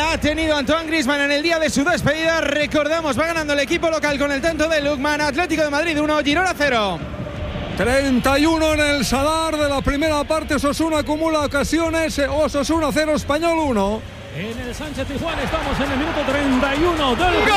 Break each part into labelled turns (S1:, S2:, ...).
S1: ha tenido Antoine Griezmann en el día de su despedida. Recordamos, va ganando el equipo local con el tanto de Lookman. Atlético de Madrid 1, Girona 0.
S2: 31 en el Sadar de la primera parte. Osasuna acumula ocasiones. Osasuna 0, Español 1.
S3: En el Sánchez-Pizjuán estamos en el minuto 31 del
S1: ¡Gol!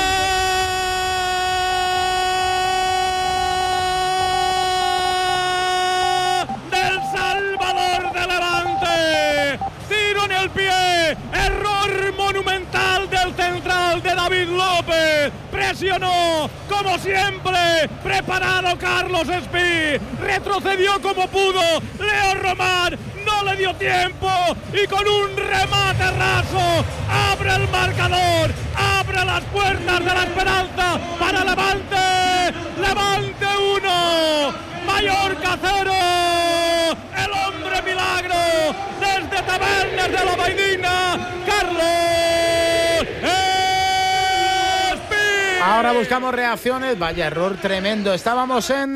S3: El pie, error monumental del central de David López, presionó como siempre, preparado Carlos Espí, retrocedió como pudo, Leo Román no le dio tiempo y con un remate raso abre el marcador, abre las puertas de la esperanza para Levante, Levante 1, Mallorca 0, el hombre milagro desde Tabernes de la Baidina, Carlos Espí.
S4: Ahora buscamos reacciones. Vaya error tremendo. Estábamos en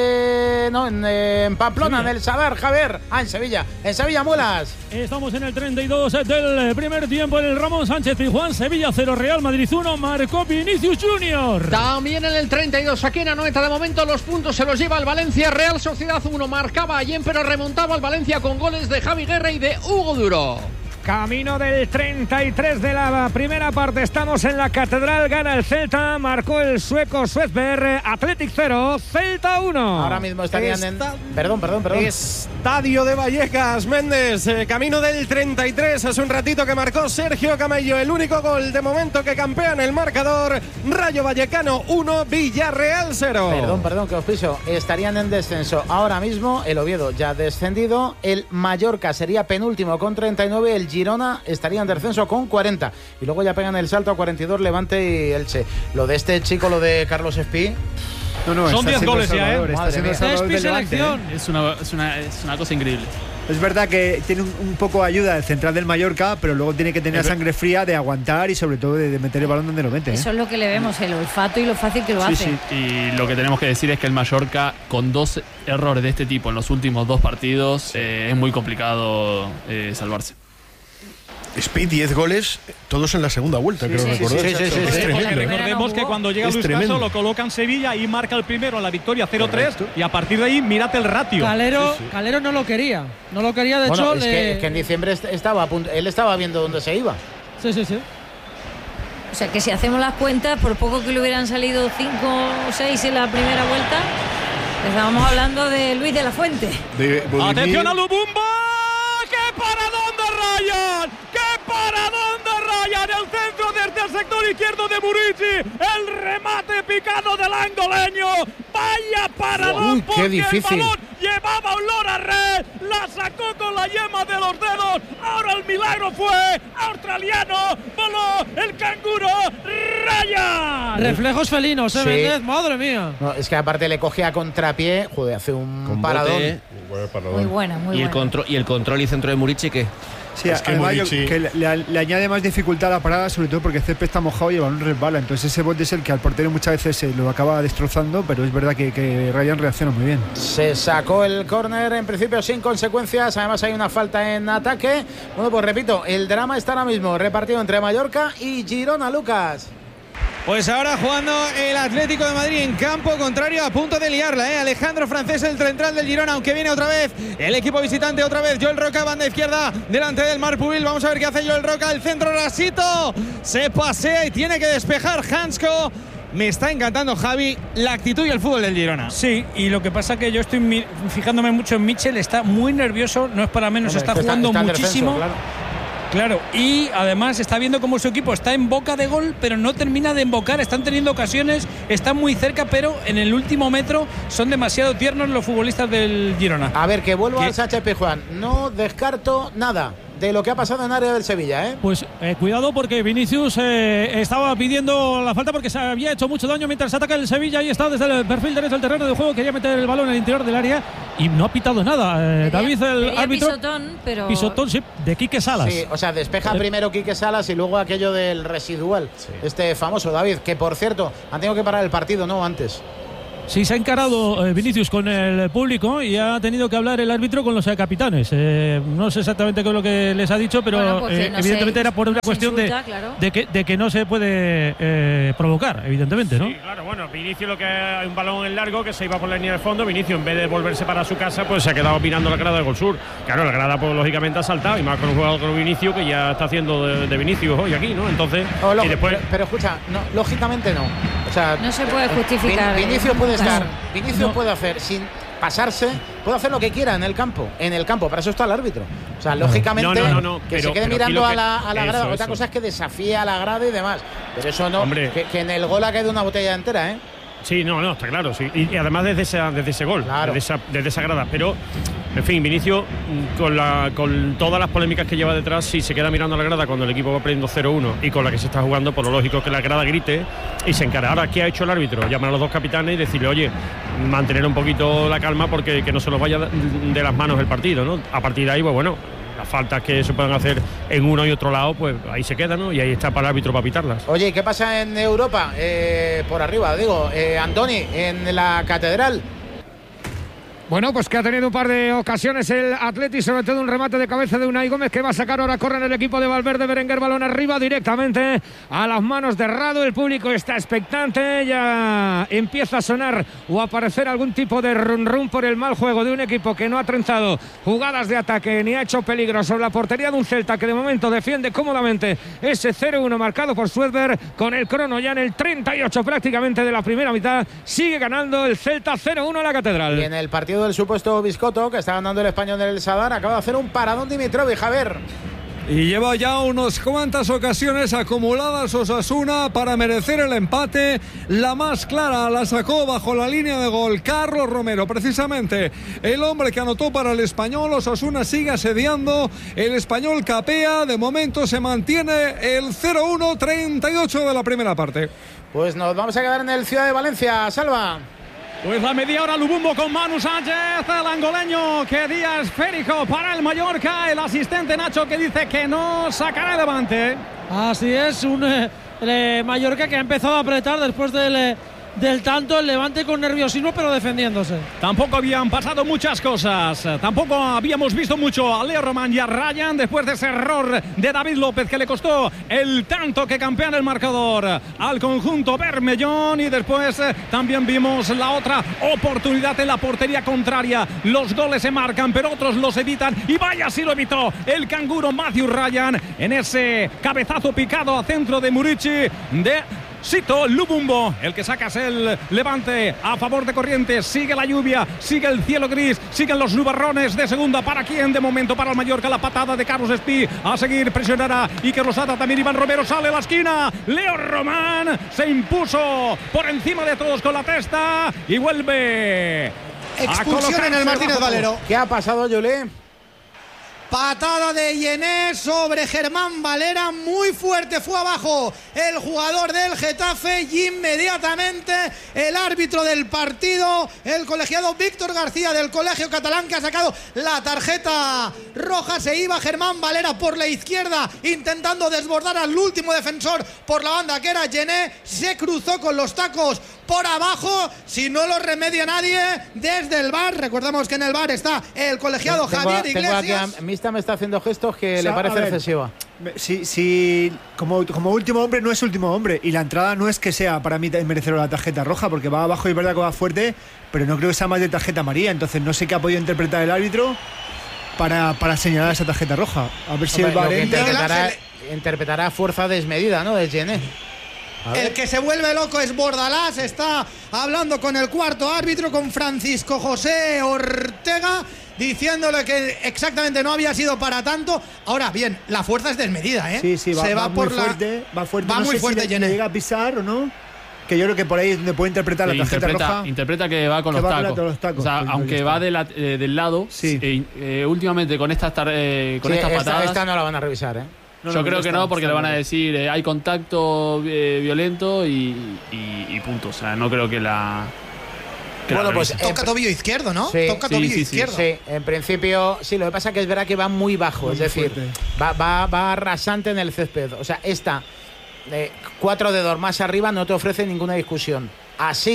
S4: Pamplona, en el Sadar, Javier. En Sevilla. En Sevilla, Mulas.
S3: Estamos en el 32 del primer tiempo en el Ramón Sánchez-Pizjuán. Sevilla 0, Real Madrid 1. Marcó Vinicius Junior.
S5: También en el 32, aquí en Anoeta. De momento los puntos se los lleva el Valencia. Real Sociedad 1. Marcaba Allen, pero remontaba el Valencia con goles de Javi Guerra y de Hugo Duro.
S6: Camino del 33 de la primera parte. Estamos en la Catedral. Gana el Celta. Marcó el sueco Schwesberg. Athletic 0, Celta 1.
S4: Ahora mismo estarían en... Perdón.
S1: Estadio de Vallecas, Méndez. Camino del 33. Hace un ratito que marcó Sergio Camello. El único gol de momento que campea en el marcador. Rayo Vallecano 1, Villarreal 0.
S4: Perdón, que os piso. Estarían en descenso. Ahora mismo el Oviedo ya descendido. El Mallorca sería penúltimo con 39. El Girona estaría en descenso con 40. Y luego ya pegan el salto a 42 Levante y Elche. Lo de este chico, lo de Carlos Espí.
S3: No, son 10 goles ya,
S6: Espí selección.
S7: Es una cosa increíble.
S8: Es verdad que tiene un poco de ayuda el central del Mallorca, pero luego tiene que tener la sangre fría de aguantar y sobre todo de meter el balón donde lo mete.
S9: Eso es lo que le vemos, el olfato y lo fácil que lo hace.
S7: Sí. Y lo que tenemos que decir es que el Mallorca, con 2 errores de este tipo en los últimos 2 partidos, es muy complicado salvarse.
S10: Speed 10 goles, todos en la segunda vuelta, creo recordar.
S3: Sí. Recordemos que cuando llega Luis Caso lo coloca en Sevilla y marca el primero en la victoria 0-3 y a partir de ahí mírate el ratio.
S6: Calero no lo quería. De hecho,
S4: es que en diciembre estaba a punto, él estaba viendo dónde se iba.
S6: Sí.
S9: O sea que si hacemos las cuentas, por poco que le hubieran salido 5 o 6 en la primera vuelta, estábamos hablando de Luis de la Fuente.
S3: Atención a Lubumba, ¡qué paradón de Ryan! En el centro desde el sector izquierdo de Murici, el remate picado del angoleño, vaya paradón, porque el balón llevaba olor a red, la sacó con la yema de los dedos, ahora el milagro fue australiano, voló el canguro Ryan.
S6: Reflejos felinos, Méndez, madre mía.
S4: No, es que aparte le coge a contrapié, hace un paradón.
S9: Muy buena.
S11: Y el control y centro de Murici, ¿qué?
S8: Sí, es que además le añade más dificultad a la parada, sobre todo porque el césped está mojado y el balón resbala. Entonces ese bote es el que al portero muchas veces lo acaba destrozando, pero es verdad que Ryan reacciona muy bien.
S4: Se sacó el córner, en principio sin consecuencias. Además hay una falta en ataque. Bueno, pues repito, el drama está ahora mismo repartido entre Mallorca y Girona, Lucas.
S1: Pues ahora jugando el Atlético de Madrid en campo contrario, a punto de liarla, Alejandro Francés, el central del Girona, aunque viene otra vez el equipo visitante, otra vez Joel Roca, banda izquierda, delante del Marpubil. Vamos a ver qué hace Joel Roca, el centro rasito, se pasea y tiene que despejar Hansko. Me está encantando, Javi, la actitud y el fútbol del Girona.
S3: Sí, y lo que pasa que yo estoy fijándome mucho en Mitchell, está muy nervioso, no es para menos, está jugando muchísimo. Claro, y además está viendo cómo su equipo está en boca de gol, pero no termina de embocar. Están teniendo ocasiones, están muy cerca, pero en el último metro son demasiado tiernos los futbolistas del Girona.
S4: A ver, que vuelva al Sánchez-Pizjuán. No descarto nada de lo que ha pasado en área del Sevilla,
S3: Pues cuidado, porque Vinicius estaba pidiendo la falta porque se había hecho mucho daño mientras ataca el Sevilla. Ahí está desde el perfil derecho del terreno de juego, quería meter el balón en el interior del área y no ha pitado nada. David, el árbitro. Pisotón, sí, de Quique Salas.
S4: Sí, o sea, despeja primero Quique Salas y luego aquello del residual. Este famoso David, que por cierto, han tenido que parar el partido, ¿no? Antes.
S12: Sí, se ha encarado Vinicius con el público y ha tenido que hablar el árbitro con los capitanes. No sé exactamente qué es lo que les ha dicho, pero bueno, pues evidentemente era por una cuestión insulta, de que no se puede provocar, evidentemente, ¿no?
S3: Sí, claro, bueno, Vinicius lo que hay un balón en largo que se iba por la línea de fondo. Vinicius, en vez de volverse para su casa, pues se ha quedado mirando la grada de Gol Sur. Claro, la grada pues lógicamente ha saltado, y más con un jugador como Vinicius que ya está haciendo de Vinicius hoy aquí, ¿no? Entonces, y después...
S4: pero escucha, no, lógicamente no. O sea,
S9: no se puede justificar.
S4: Vinicius puede estar, Vinicius puede hacer sin pasarse, puede hacer lo que quiera en el campo, para eso está el árbitro. O sea, lógicamente que se quede mirando a la grada. Otra cosa es que desafíe a la grada y demás, pero eso no, que en el gol ha caído una botella entera, ¿eh?
S3: Sí, no, está claro, sí. Y además desde ese gol, claro, desde esa grada. Pero, en fin, Vinicius, con todas las polémicas que lleva detrás, si se queda mirando a la grada cuando el equipo va perdiendo 0-1 y con la que se está jugando, por lo lógico es que la grada grite y se encara. Ahora, ¿qué ha hecho el árbitro? Llamar a los dos capitanes y decirle, oye, mantener un poquito la calma porque que no se nos vaya de las manos el partido, ¿no? A partir de ahí, pues bueno, las faltas que se puedan hacer en uno y otro lado, pues ahí se quedan, ¿no? Y ahí está para el árbitro para pitarlas.
S4: Oye, ¿qué pasa en Europa? Por arriba, digo, Antoni, en la Catedral.
S6: Bueno, pues que ha tenido un par de ocasiones el Atleti, sobre todo un remate de cabeza de Unai Gómez que va a sacar ahora, corre en el equipo de Valverde. Berenguer, balón arriba directamente a las manos de Radu. El público está expectante, ya empieza a sonar o a aparecer algún tipo de run por el mal juego de un equipo que no ha trenzado jugadas de ataque ni ha hecho peligro sobre la portería de un Celta que de momento defiende cómodamente ese 0-1 marcado por Suedberg, con el crono ya en el 38 prácticamente de la primera mitad. Sigue ganando el Celta 0-1 a la Catedral.
S4: Y en el partido del supuesto Biscotto, que está ganando el Español en el Sadar, acaba de hacer un paradón Dimitrovic, Javier.
S2: Y lleva ya unas cuantas ocasiones acumuladas Osasuna para merecer el empate. La más clara la sacó bajo la línea de gol Carlos Romero, precisamente el hombre que anotó para el Español. Osasuna sigue asediando, el Español capea, de momento se mantiene el 0-1, 38 de la primera parte.
S4: Pues nos vamos a quedar en el Ciudad de Valencia, Salva.
S3: Pues la media hora Lubumbo con Manu Sánchez, el angoleño que día esférico para el Mallorca, el asistente Nacho que dice que no sacará el Levante.
S13: Así es, un Mallorca que ha empezado a apretar después del tanto, el Levante con nerviosismo pero defendiéndose.
S3: Tampoco habían pasado muchas cosas, tampoco habíamos visto mucho a Leo Román y a Ryan después de ese error de David López que le costó el tanto que campean el marcador al conjunto bermellón. Y después también vimos la otra oportunidad en la portería contraria. Los goles se marcan pero otros los evitan, y vaya si lo evitó el canguro Matthew Ryan en ese cabezazo picado a centro de Murici de Sito Lubumbo. El que saca es el Levante a favor de Corrientes. Sigue la lluvia, sigue el cielo gris, siguen los nubarrones de segunda. ¿Para quién? De momento para el Mallorca. La patada de Carlos Espí. A seguir presionará Iker Losada, también Iván Romero. Sale a la esquina. Leo Román se impuso por encima de todos con la testa y vuelve.
S1: Expulsión en el Martínez Valero.
S4: ¿Qué ha pasado, Yolé?
S1: Patada de Yené sobre Germán Valera, muy fuerte, fue abajo el jugador del Getafe y inmediatamente el árbitro del partido, el colegiado Víctor García del Colegio Catalán, que ha sacado la tarjeta roja. Se iba Germán Valera por la izquierda intentando desbordar al último defensor por la banda que era Yené, se cruzó con los tacos por abajo, si no lo remedia nadie desde el VAR. Recordamos que en el VAR está el colegiado Javier Iglesias.
S4: Me está haciendo gestos que, o sea, le parece excesiva.
S8: Si como último hombre no es último hombre, y la entrada no es que sea para mí merecer la tarjeta roja, porque va abajo y es verdad que va fuerte, pero no creo que sea más de tarjeta amarilla. Entonces no sé qué ha podido interpretar el árbitro para señalar esa tarjeta roja. A ver si el VAR
S4: interpretará fuerza desmedida, ¿no? De Gené.
S1: El que se vuelve loco es Bordalás, está hablando con el cuarto árbitro, con Francisco José Ortega, diciéndole que exactamente no había sido para tanto. Ahora bien, la fuerza es desmedida, ¿eh?
S8: Sí, va muy fuerte. Va
S1: muy fuerte,
S8: si llega a pisar o no. Que yo creo que por ahí es donde puede interpretar la tarjeta roja.
S7: Interpreta que va con los tacos. O sea, aunque va del lado, sí. Últimamente con estas patadas.
S4: Esta no la van a revisar, ¿eh?
S7: Yo creo que no, porque le van a decir hay contacto violento y punto. O sea, no creo que la...
S1: Bueno, pues toca tobillo izquierdo, ¿no?
S4: Sí,
S1: toca tobillo izquierdo.
S4: Sí, en principio, sí, lo que pasa es que es verdad que va muy bajo, muy, es decir, va rasante en el césped. O sea, esta 4 dedos más arriba no te ofrece ninguna discusión. Así,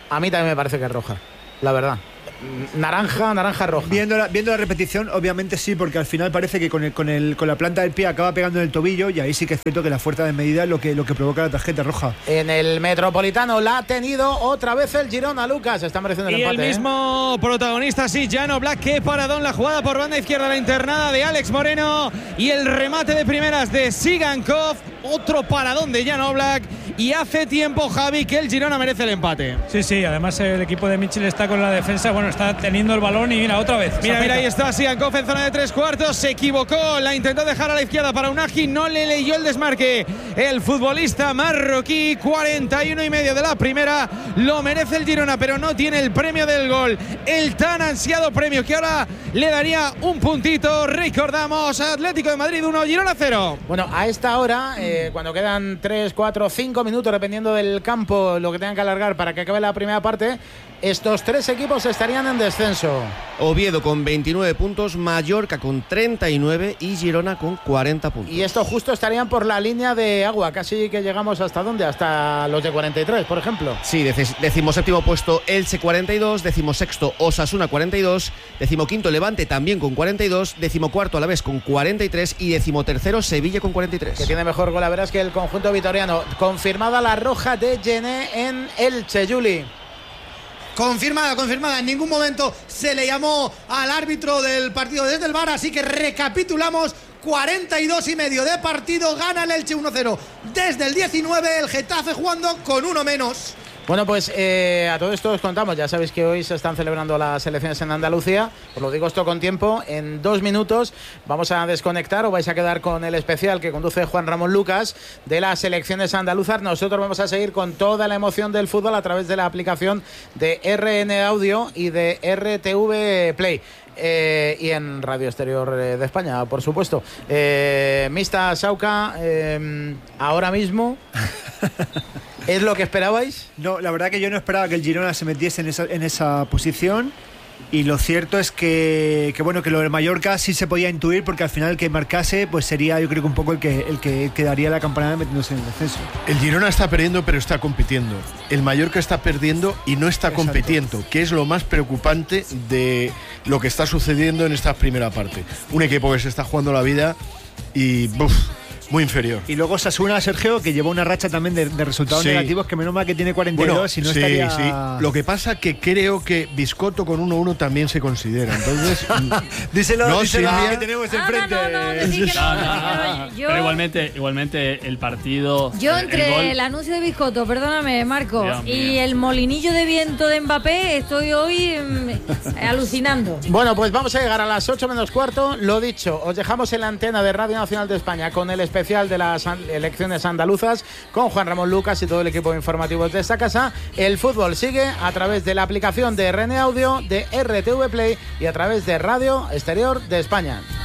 S4: A mí también me parece que es roja, la verdad. Naranja roja.
S8: Viendo la repetición, obviamente sí, porque al final parece que con la planta del pie acaba pegando en el tobillo, y ahí sí que es cierto que la fuerza de medida es lo que provoca la tarjeta roja.
S4: En el Metropolitano la ha tenido otra vez el Girona, Lucas. Está mereciendo el empate.
S1: Y el mismo protagonista, sí, Jan Oblak. Qué paradón, la jugada por banda izquierda, la internada de Alex Moreno y el remate de primeras de Sigankov. Otro paradón de Jan Oblak. Y hace tiempo, Javi, que el Girona merece el empate.
S12: Sí, además el equipo de Mitchell está con la defensa, está teniendo el balón y mira, otra vez.
S1: Mira, ahí está Sigankov en zona de 3/4, se equivocó, la intentó dejar a la izquierda para Unagi, no le leyó el desmarque el futbolista marroquí. 41,5 de la primera, lo merece el Girona, pero no tiene el premio del gol, el tan ansiado premio que ahora le daría un puntito. Recordamos, Atlético de Madrid 1, Girona 0.
S4: Bueno, a esta hora, cuando quedan 3, 4, 5 minutos, dependiendo del campo, lo que tengan que alargar para que acabe la primera parte, estos tres equipos estarían en descenso.
S11: Oviedo con 29 puntos, Mallorca con 39 y Girona con 40 puntos.
S4: Y estos justo estarían por la línea de agua, casi que llegamos ¿hasta dónde? Hasta los de 43, por ejemplo.
S11: Sí, 17º puesto Elche 42, 16º Osasuna 42, 15º Levante también con 42, 14º Alavés con 43 y 13º Sevilla con 43.
S4: Que tiene mejor golaveras que el conjunto vitoriano. Confirmada la roja de Gené en Elche, Juli.
S14: Confirmada. En ningún momento se le llamó al árbitro del partido desde el VAR, así que recapitulamos. 42,5 de partido, gana el Elche 1-0 desde el 19, el Getafe jugando con uno menos.
S4: Bueno, pues a todo esto os contamos. Ya sabéis que hoy se están celebrando las elecciones en Andalucía. Os lo digo esto con tiempo. En 2 minutos vamos a desconectar o vais a quedar con el especial que conduce Juan Ramón Lucas de las elecciones andaluzas. Nosotros vamos a seguir con toda la emoción del fútbol a través de la aplicación de RN Audio y de RTV Play. Y en Radio Exterior de España, por supuesto. Mista Sauca, ahora mismo... ¿Es lo que esperabais?
S8: No, la verdad que yo no esperaba que el Girona se metiese en esa posición. Y lo cierto es que lo del Mallorca sí se podía intuir, porque al final el que marcase pues sería, yo creo que un poco el que daría la campanada metiéndose en el descenso.
S10: El Girona está perdiendo, pero está compitiendo. El Mallorca está perdiendo y no está compitiendo, que es lo más preocupante de lo que está sucediendo en esta primera parte. Un equipo que se está jugando la vida y muy inferior.
S8: Y luego Osasuna, Sergio, que llevó una racha también de resultados negativos, que menos mal que tiene 42 y no estaría...
S10: Sí. Lo que pasa que creo que Biscotto con 1-1 también se considera. Entonces...
S8: díselo, que tenemos enfrente.
S7: Pero igualmente el partido...
S9: Yo entre el anuncio de Biscotto, perdóname, Marco, y el molinillo de viento de Mbappé, estoy hoy alucinando.
S4: Bueno, pues vamos a llegar a las 8 menos cuarto. Lo dicho, os dejamos en la antena de Radio Nacional de España con el especial de las elecciones andaluzas con Juan Ramón Lucas y todo el equipo informativo de esta casa. El fútbol sigue a través de la aplicación de RN Audio, de RTV Play y a través de Radio Exterior de España.